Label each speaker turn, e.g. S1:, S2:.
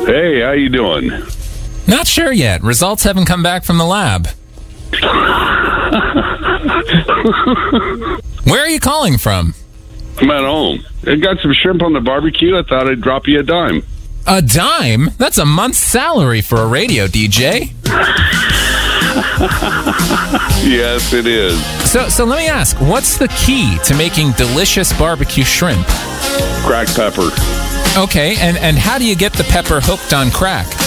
S1: Hey, how you doing?
S2: Not sure yet. Results haven't come back from the lab. Where are you calling from?
S1: I'm at home. I got some shrimp on the barbecue. I thought I'd drop you a dime.
S2: A dime? That's a month's salary for a radio DJ.
S1: Yes, it is.
S2: So let me ask, what's the key to making delicious barbecue shrimp?
S1: Cracked pepper.
S2: Okay, and how do you get the pepper hooked on crack?